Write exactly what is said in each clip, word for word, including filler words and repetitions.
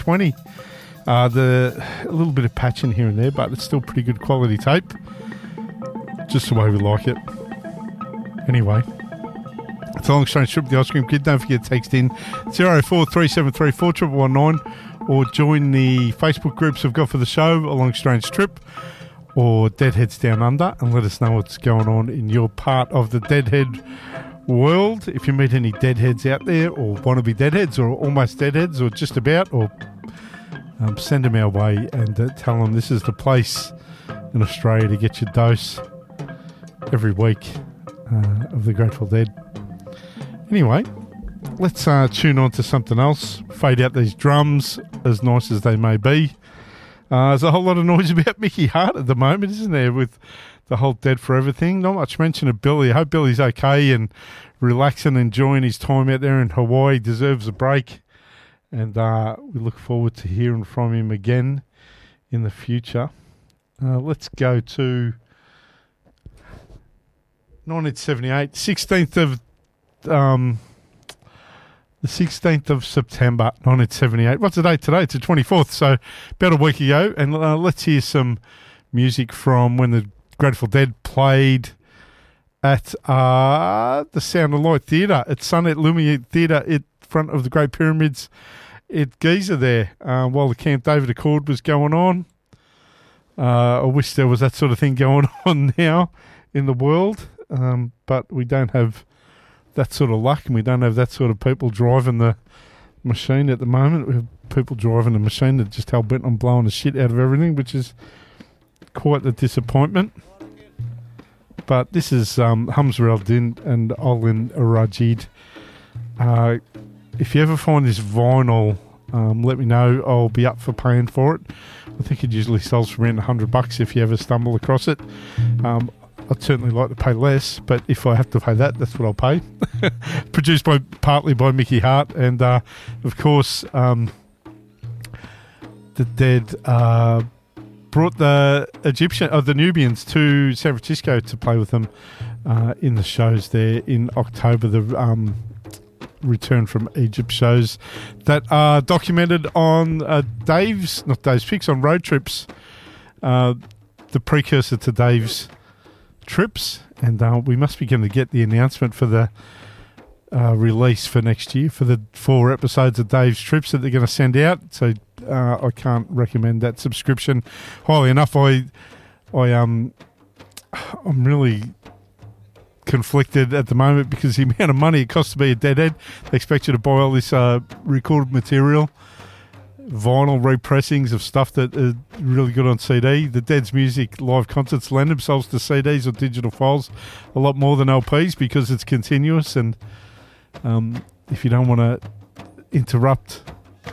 twenty. Uh, the a little bit of patching here and there, but it's still pretty good quality tape. Just the way we like it. Anyway, it's a long strange trip with the Ice Cream Kid. Don't forget to text in zero four three seven three four one one nine or join the Facebook groups we've got for the show, A Long Strange Trip or Deadheads Down Under, and let us know what's going on in your part of the Deadhead world. If you meet any Deadheads out there or want to be Deadheads or almost Deadheads or just about, or um, send them our way and uh, tell them this is the place in Australia to get your dose every week uh, of the Grateful Dead. Anyway, let's uh, tune on to something else. Fade out these drums, as nice as they may be. Uh, there's a whole lot of noise about Mickey Hart at the moment, isn't there, with the whole Dead Forever thing. Not much mention of Billy. I hope Billy's okay and relaxing, enjoying his time out there in Hawaii. Deserves a break. And uh, we look forward to hearing from him again in the future. Uh, let's go to nineteen seventy-eight, sixteenth of um, the sixteenth of September, nineteen seventy-eight. What's the date today? It's the twenty-fourth, so about a week ago. And uh, let's hear some music from when the Grateful Dead played at uh, the Sound of Light Theatre at Sunnet Lumiere Theatre in front of the Great Pyramids at Giza there, uh, while the Camp David Accord was going on. Uh, I wish there was that sort of thing going on now in the world, um, but we don't have that sort of luck, and we don't have that sort of people driving the machine at the moment. We have people driving the machine that just hell bent on blowing the shit out of everything, which is quite the disappointment. But this is um, Hamza al-Din and Olin Rajid. Uh, if you ever find this vinyl, um, let me know. I'll be up for paying for it. I think it usually sells for around one hundred bucks if you ever stumble across it. Um, I'd certainly like to pay less, but if I have to pay that, that's what I'll pay. Produced by partly by Mickey Hart, and uh, of course, um, the Dead uh, brought the Egyptian, uh, the Nubians to San Francisco to play with them uh, in the shows there in October. The um, Return from Egypt shows that are documented on uh, Dave's, not Dave's Picks, on Road Trips, uh, the precursor to Dave's Trips, and uh, we must be going to get the announcement for the uh, release for next year for the four episodes of Dave's Trips that they're going to send out. So uh, I can't recommend that subscription highly enough. I, I um, I'm really conflicted at the moment because the amount of money it costs to be a Deadhead. They expect you to buy all this uh, recorded material, vinyl repressings of stuff that are really good on C D. The Dead's music live concerts lend themselves to C Ds or digital files a lot more than L Ps because it's continuous, and um, if you don't want to interrupt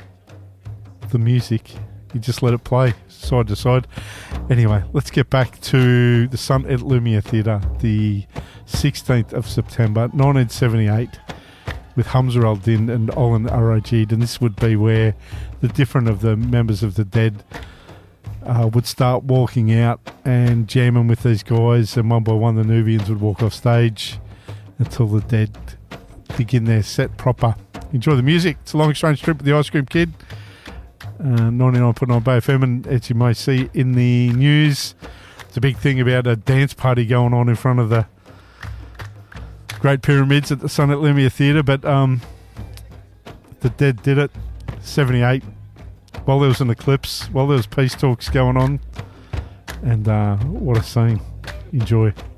the music, you just let it play side to side. Anyway, let's get back to the Sun at Lumiere Theatre, the sixteenth of September nineteen seventy-eight, with Hamza al-Din and Olin Arajid, and this would be where the different of the members of the Dead uh, would start walking out and jamming with these guys, and one by one the Nubians would walk off stage until the Dead begin their set proper. Enjoy the music. It's a long strange trip with the Ice Cream Kid. Uh, ninety-nine point nine Bay F M, and as you may see in the news, it's a big thing about a dance party going on in front of the Great Pyramids at the Sunnet Lumiere Theatre, but um, the Dead did it, seventy-eight, while there was an eclipse, while there was peace talks going on, and uh, what a scene. Enjoy.